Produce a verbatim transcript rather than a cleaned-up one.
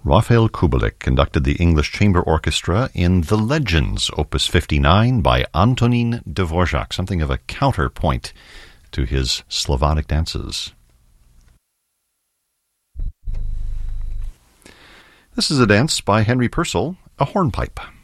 Raphael Kubelik conducted the English Chamber Orchestra in The Legends, Opus fifty-nine by Antonín Dvořák, something of a counterpoint to his Slavonic dances. This is a dance by Henry Purcell, a hornpipe.